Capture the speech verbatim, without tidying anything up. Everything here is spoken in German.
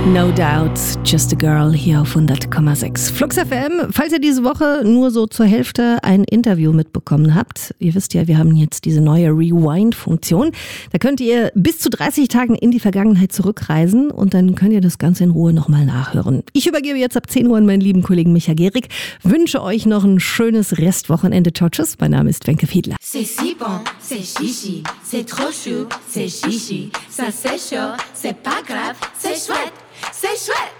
No Doubt, Just a Girl hier auf hundert Komma sechs. Flux F M, falls ihr diese Woche nur so zur Hälfte ein Interview mitbekommen habt, ihr wisst ja, wir haben jetzt diese neue Rewind-Funktion. Da könnt ihr bis zu dreißig Tagen in die Vergangenheit zurückreisen und dann könnt ihr das Ganze in Ruhe nochmal nachhören. Ich übergebe jetzt ab zehn Uhr an meinen lieben Kollegen Micha Gehrig, wünsche euch noch ein schönes Restwochenende. Ciao, tschüss, mein Name ist Wenke Fiedler. C'est si bon, c'est chichi, c'est trop chou, c'est chichi, ça c'est chaud, c'est pas grave, c'est chouette, c'est chouette.